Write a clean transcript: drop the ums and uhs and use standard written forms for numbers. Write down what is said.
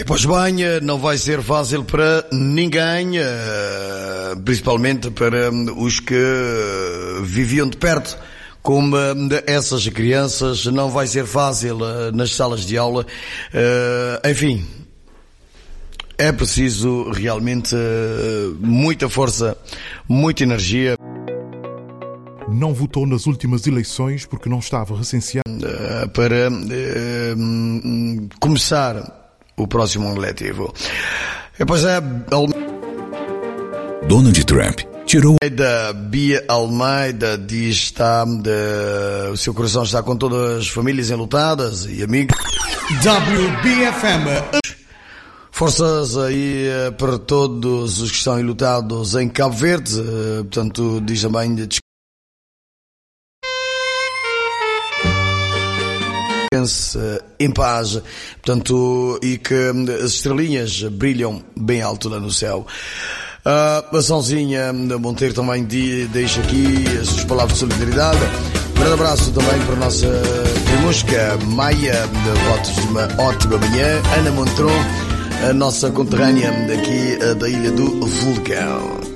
Pois bem, não vai ser fácil para ninguém, principalmente para os que viviam de perto, como essas crianças. Não vai ser fácil nas salas de aula. Enfim, é preciso realmente muita força, muita energia. Não votou nas últimas eleições porque não estava recenseado Para começar o próximo ano letivo. Pois é, Donald Trump tirou da Bia Almeida diz o seu coração está com todas as famílias enlutadas e amigos. WBFM. Forças aí para todos os que estão enlutados em Cabo Verde. Portanto, diz também de em paz, portanto, e que as estrelinhas brilham bem alto lá no céu. A Sãozinha Monteiro também deixa aqui as suas palavras de solidariedade. Um grande abraço também para a nossa primusca Maia, de votos de uma ótima manhã. Ana Montron, a nossa conterrânea daqui da Ilha do Vulcão.